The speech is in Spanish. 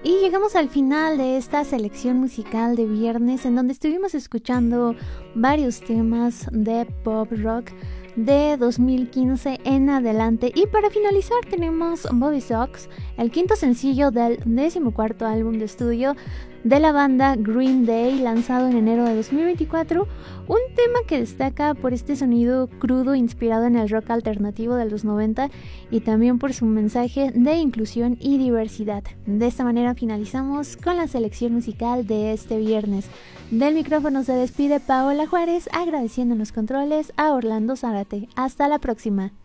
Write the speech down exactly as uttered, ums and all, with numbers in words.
Y llegamos al final de esta selección musical de viernes, en donde estuvimos escuchando varios temas de pop rock de dos mil quince en adelante. Y para finalizar tenemos Bobby Sox, el quinto sencillo del decimocuarto álbum de estudio de la banda Green Day, lanzado en enero de dos mil veinticuatro. Un tema que destaca por este sonido crudo inspirado en el rock alternativo de los noventa y también por su mensaje de inclusión y diversidad. De esta manera finalizamos con la selección musical de este viernes. Del micrófono se despide Paola Juárez, agradeciendo en los controles a Orlando Zárate. Hasta la próxima.